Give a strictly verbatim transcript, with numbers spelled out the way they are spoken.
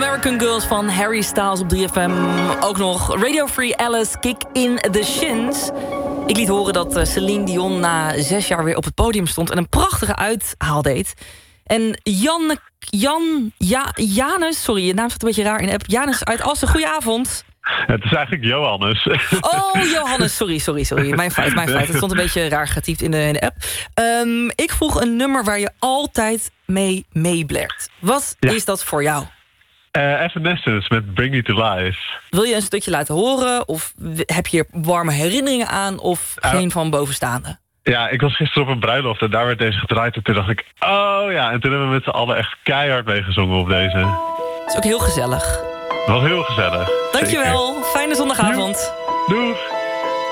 American Girls van Harry Styles op drie F M. Ook nog Radio Free Alice, Kick in the Shins. Ik liet horen dat Celine Dion na zes jaar weer op het podium stond... en een prachtige uithaal deed. En Jan, Jan ja, Janus, sorry, je naam staat een beetje raar in de app. Janus uit Assen, goedenavond. Het is eigenlijk Johannes. Oh, Johannes, sorry, sorry, sorry. Mijn fout, mijn fout. Het stond een beetje raar getypt in de, in de app. Um, ik vroeg een nummer waar je altijd mee meeblert. Wat ja. is dat voor jou? Uh, Evanescence met Bring Me To Life. Wil je een stukje laten horen? Of heb je er warme herinneringen aan? Of uh, geen van bovenstaande? Ja, ik was gisteren op een bruiloft en daar werd deze gedraaid. En toen dacht ik, oh ja. En toen hebben we met z'n allen echt keihard meegezongen op deze. Het is ook heel gezellig. Het was heel gezellig. Dankjewel. Zeker. Fijne zondagavond. Doeg.